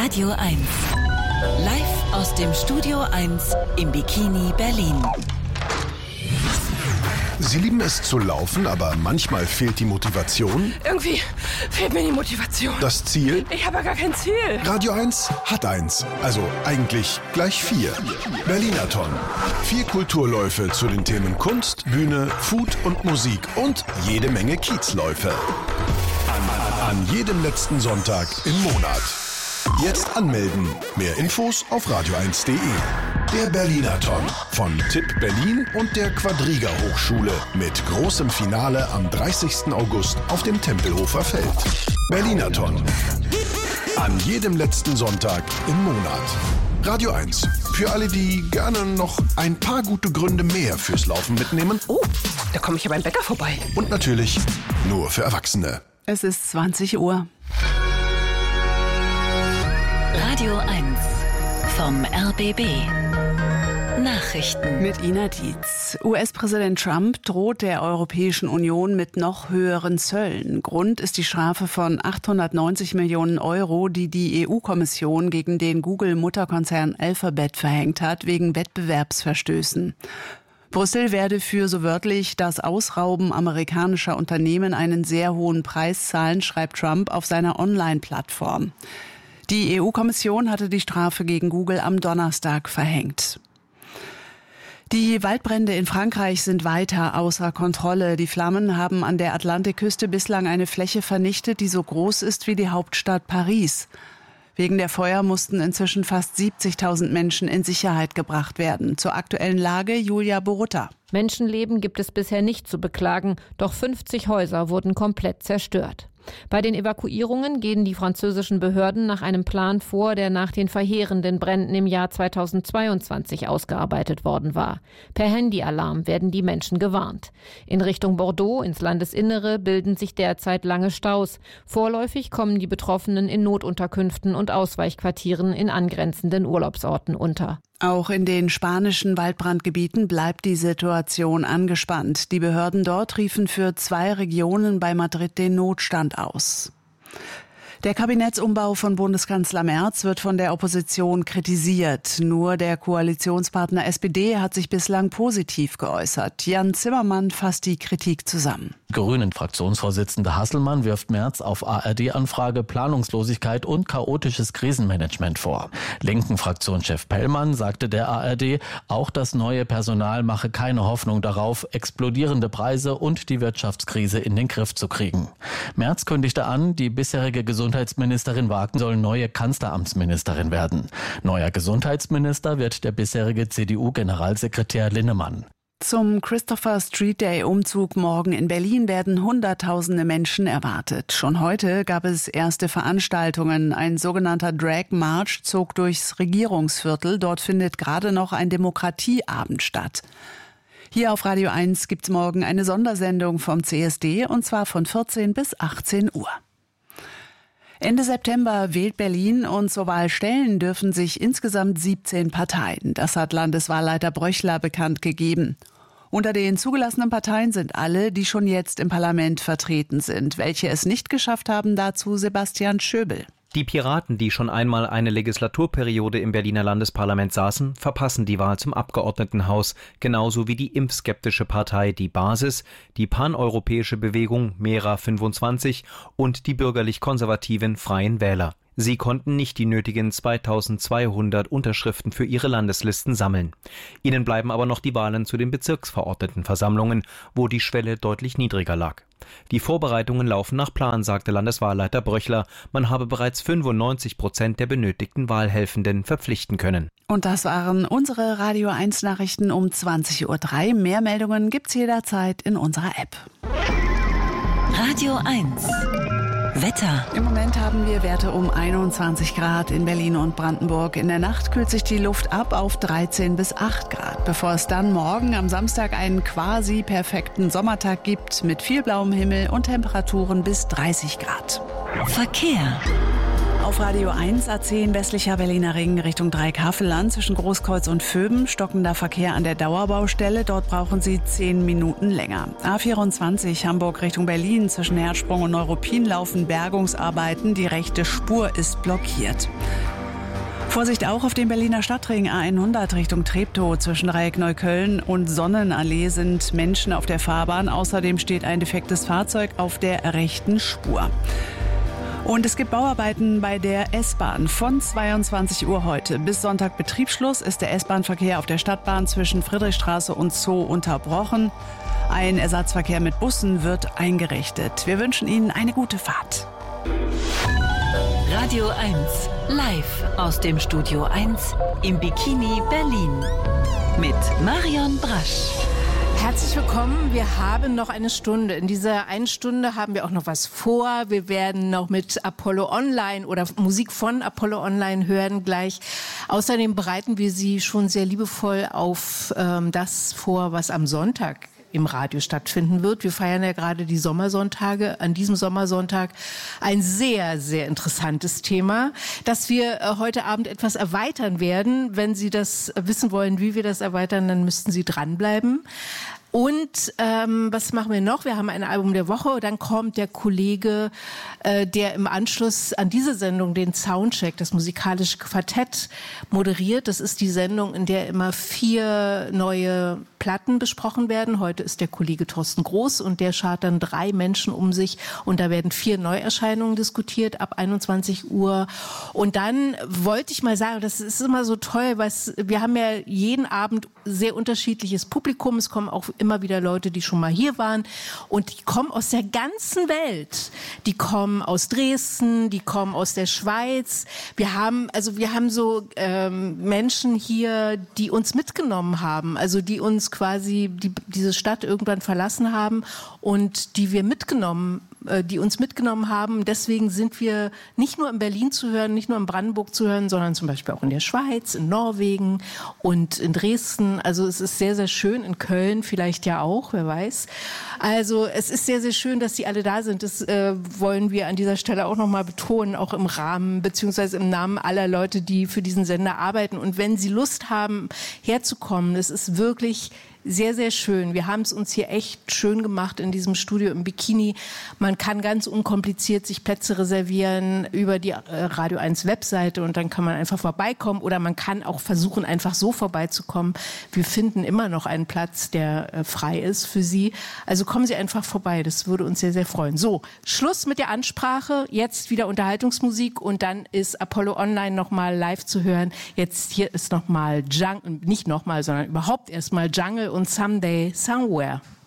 Radio 1. Live aus dem Studio 1 im Bikini Berlin. Sie lieben es zu laufen, aber manchmal fehlt die Motivation. Irgendwie fehlt mir die Motivation. Das Ziel? Ich habe ja gar kein Ziel. Radio 1 hat eins. Also eigentlich gleich 4. Berlinathon. 4 Kulturläufe zu den Themen Kunst, Bühne, Food und Musik und jede Menge Kiezläufe. An jedem letzten Sonntag im Monat. Jetzt anmelden. Mehr Infos auf radio1.de. Der Berlinathon von TIP Berlin und der Quadriga Hochschule mit großem Finale am 30. August auf dem Tempelhofer Feld. Berlinathon. An jedem letzten Sonntag im Monat. Radio 1. Für alle, die gerne noch ein paar gute Gründe mehr fürs Laufen mitnehmen. Oh, da komme ich ja beim Bäcker vorbei. Und natürlich nur für Erwachsene. Es ist 20 Uhr. Radio 1 vom RBB. Nachrichten Mit Ina Dietz. US-Präsident Trump droht der Europäischen Union mit noch höheren Zöllen. Grund ist die Strafe von 890 Millionen Euro, die die EU-Kommission gegen den Google-Mutterkonzern Alphabet verhängt hat, wegen Wettbewerbsverstößen. Brüssel werde für, so wörtlich, das Ausrauben amerikanischer Unternehmen einen sehr hohen Preis zahlen, schreibt Trump auf seiner Online-Plattform. Die EU-Kommission hatte die Strafe gegen Google am Donnerstag verhängt. Die Waldbrände in Frankreich sind weiter außer Kontrolle. Die Flammen haben an der Atlantikküste bislang eine Fläche vernichtet, die so groß ist wie die Hauptstadt Paris. Wegen der Feuer mussten inzwischen fast 70.000 Menschen in Sicherheit gebracht werden. Zur aktuellen Lage Julia Borutta. Menschenleben gibt es bisher nicht zu beklagen, doch 50 Häuser wurden komplett zerstört. Bei den Evakuierungen gehen die französischen Behörden nach einem Plan vor, der nach den verheerenden Bränden im Jahr 2022 ausgearbeitet worden war. Per Handyalarm werden die Menschen gewarnt. In Richtung Bordeaux, ins Landesinnere, bilden sich derzeit lange Staus. Vorläufig kommen die Betroffenen in Notunterkünften und Ausweichquartieren in angrenzenden Urlaubsorten unter. Auch in den spanischen Waldbrandgebieten bleibt die Situation angespannt. Die Behörden dort riefen für 2 Regionen bei Madrid den Notstand aus. Der Kabinettsumbau von Bundeskanzler Merz wird von der Opposition kritisiert. Nur der Koalitionspartner SPD hat sich bislang positiv geäußert. Jan Zimmermann fasst die Kritik zusammen. Grünen-Fraktionsvorsitzende Hasselmann wirft Merz auf ARD-Anfrage Planungslosigkeit und chaotisches Krisenmanagement vor. Linken Fraktionschef Pellmann sagte der ARD, auch das neue Personal mache keine Hoffnung darauf, explodierende Preise und die Wirtschaftskrise in den Griff zu kriegen. Merz kündigte an, die bisherige Gesundheitsministerin Wagen soll neue Kanzleramtsministerin werden. Neuer Gesundheitsminister wird der bisherige CDU-Generalsekretär Linnemann. Zum Christopher Street Day Umzug morgen in Berlin werden Hunderttausende Menschen erwartet. Schon heute gab es erste Veranstaltungen. Ein sogenannter Drag March zog durchs Regierungsviertel. Dort findet gerade noch ein Demokratieabend statt. Hier auf Radio 1 gibt's morgen eine Sondersendung vom CSD und zwar von 14 bis 18 Uhr. Ende September wählt Berlin und zur Wahl stellen dürfen sich insgesamt 17 Parteien. Das hat Landeswahlleiter Bröchler bekannt gegeben. Unter den zugelassenen Parteien sind alle, die schon jetzt im Parlament vertreten sind. Welche es nicht geschafft haben, dazu Sebastian Schöbel. Die Piraten, die schon einmal eine Legislaturperiode im Berliner Landesparlament saßen, verpassen die Wahl zum Abgeordnetenhaus, genauso wie die impfskeptische Partei Die Basis, die paneuropäische Bewegung Mera 25 und die bürgerlich-konservativen Freien Wähler. Sie konnten nicht die nötigen 2200 Unterschriften für ihre Landeslisten sammeln. Ihnen bleiben aber noch die Wahlen zu den Bezirksverordnetenversammlungen, wo die Schwelle deutlich niedriger lag. Die Vorbereitungen laufen nach Plan, sagte Landeswahlleiter Bröchler. Man habe bereits 95% der benötigten Wahlhelfenden verpflichten können. Und das waren unsere Radio 1 Nachrichten um 20:03 Uhr. Mehr Meldungen gibt's jederzeit in unserer App. Radio 1 Wetter. Im Moment haben wir Werte um 21 Grad in Berlin und Brandenburg. In der Nacht kühlt sich die Luft ab auf 13 bis 8 Grad, bevor es dann morgen am Samstag einen quasi perfekten Sommertag gibt mit viel blauem Himmel und Temperaturen bis 30 Grad. Verkehr. Auf Radio 1 A10 westlicher Berliner Ring Richtung Dreieckhavelland zwischen Großkreuz und Vöben. Stockender Verkehr an der Dauerbaustelle. Dort brauchen Sie 10 Minuten länger. A24 Hamburg Richtung Berlin zwischen Herzsprung und Neuruppin laufen Bergungsarbeiten. Die rechte Spur ist blockiert. Vorsicht auch auf dem Berliner Stadtring A100 Richtung Treptow. Zwischen Dreieck Neukölln und Sonnenallee sind Menschen auf der Fahrbahn. Außerdem steht ein defektes Fahrzeug auf der rechten Spur. Und es gibt Bauarbeiten bei der S-Bahn. Von 22 Uhr heute bis Sonntag Betriebsschluss ist der S-Bahn-Verkehr auf der Stadtbahn zwischen Friedrichstraße und Zoo unterbrochen. Ein Ersatzverkehr mit Bussen wird eingerichtet. Wir wünschen Ihnen eine gute Fahrt. Radio 1, live aus dem Studio 1 im Bikini Berlin mit Marion Brasch. Herzlich willkommen. Wir haben noch eine Stunde. In dieser einen Stunde haben wir auch noch was vor. Wir werden noch mit Apollo Online oder Musik von Apollo Online hören gleich. Außerdem bereiten wir Sie schon sehr liebevoll auf das vor, was am Sonntag im Radio stattfinden wird. Wir feiern ja gerade die Sommersonntage. An diesem Sommersonntag ein sehr, sehr interessantes Thema, das wir heute Abend etwas erweitern werden. Wenn Sie das wissen wollen, wie wir das erweitern, dann müssten Sie dranbleiben. Und was machen wir noch? Wir haben ein Album der Woche. Dann kommt der Kollege, der im Anschluss an diese Sendung den Soundcheck, das musikalische Quartett, moderiert. Das ist die Sendung, in der immer 4 neue Platten besprochen werden. Heute ist der Kollege Thorsten Groß und der schart dann 3 Menschen um sich. Und da werden 4 Neuerscheinungen diskutiert ab 21 Uhr. Und dann wollte ich mal sagen, das ist immer so toll, weil wir haben ja jeden Abend sehr unterschiedliches Publikum. Es kommen auch immer wieder Leute, die schon mal hier waren und die kommen aus der ganzen Welt. Die kommen aus Dresden, die kommen aus der Schweiz. Wir haben so Menschen hier, die uns mitgenommen haben, also die uns quasi diese Stadt irgendwann verlassen haben und die uns mitgenommen haben. Deswegen sind wir nicht nur in Berlin zu hören, nicht nur in Brandenburg zu hören, sondern zum Beispiel auch in der Schweiz, in Norwegen und in Dresden. Also es ist sehr, sehr schön. In Köln vielleicht ja auch, wer weiß. Also es ist sehr, sehr schön, dass Sie alle da sind. Das wollen wir an dieser Stelle auch nochmal betonen, auch im Rahmen beziehungsweise im Namen aller Leute, die für diesen Sender arbeiten. Und wenn Sie Lust haben, herzukommen, das ist wirklich sehr, sehr schön. Wir haben es uns hier echt schön gemacht in diesem Studio im Bikini. Man kann ganz unkompliziert sich Plätze reservieren über die Radio 1 Webseite und dann kann man einfach vorbeikommen oder man kann auch versuchen, einfach so vorbeizukommen. Wir finden immer noch einen Platz, der frei ist für Sie. Also kommen Sie einfach vorbei. Das würde uns sehr, sehr freuen. So, Schluss mit der Ansprache. Jetzt wieder Unterhaltungsmusik und dann ist Apollo Online nochmal live zu hören. Jetzt hier ist nochmal Jungle, nicht nochmal, sondern überhaupt erstmal Jungle und Someday, Somewhere.